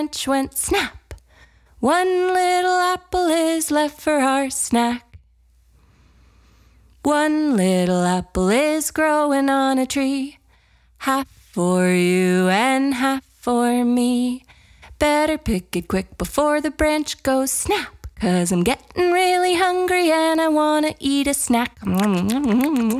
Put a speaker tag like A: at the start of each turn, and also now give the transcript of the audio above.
A: branch went snap. One little apple is left for our snack. One little apple is growing on a tree. Half for you and half for me. Better pick it quick before the branch goes snap. 'Cause I'm getting really hungry and I wanna eat a snack.